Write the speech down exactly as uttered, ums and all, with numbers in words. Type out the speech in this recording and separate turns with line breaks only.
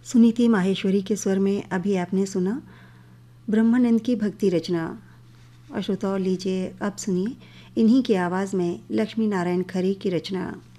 सुनीति माहेश्वरी के स्वर में अभी आपने सुना ब्रह्मानंद की भक्ति रचना। और श्रोताओं, लीजिए अब सुनिए इन्हीं की आवाज़ में लक्ष्मी नारायण खरे की रचना।